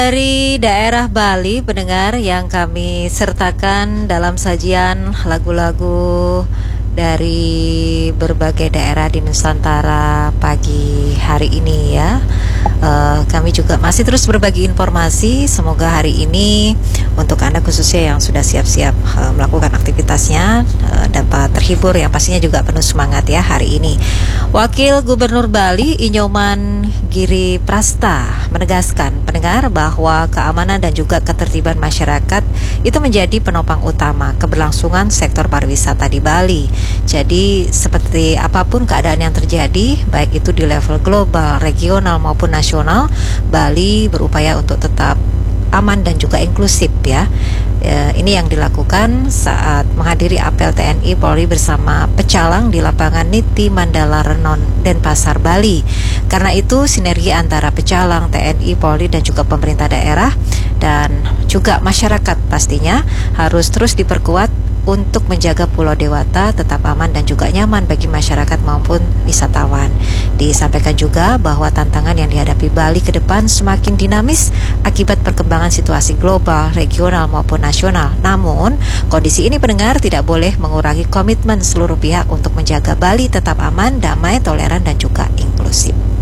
Dari daerah Bali, pendengar yang kami sertakan dalam sajian lagu-lagu dari berbagai daerah di Nusantara pagi hari ini ya. Kami juga masih terus berbagi informasi. Semoga hari ini untuk Anda khususnya yang sudah siap-siap melakukan aktivitasnya dapat terhibur, yang pastinya juga penuh semangat ya hari ini. Wakil Gubernur Bali Inyoman Giri Prasta menegaskan pendengar bahwa keamanan dan juga ketertiban masyarakat itu menjadi penopang utama keberlangsungan sektor pariwisata di Bali. Jadi seperti apapun keadaan yang terjadi, baik itu di level global, regional maupun nasional, Bali berupaya untuk tetap aman dan juga inklusif ya. Ini yang dilakukan saat menghadiri apel TNI Polri bersama pecalang di lapangan Niti Mandala Renon, Denpasar, Bali. Karena itu sinergi antara pecalang, TNI, Polri dan juga pemerintah daerah dan juga masyarakat pastinya harus terus diperkuat untuk menjaga Pulau Dewata tetap aman dan juga nyaman bagi masyarakat maupun wisatawan. Disampaikan juga bahwa tantangan yang dihadapi Bali ke depan semakin dinamis akibat perkembangan situasi global, regional maupun nasional. Namun, kondisi ini pendengar tidak boleh mengurangi komitmen seluruh pihak untuk menjaga Bali tetap aman, damai, toleran dan juga inklusif.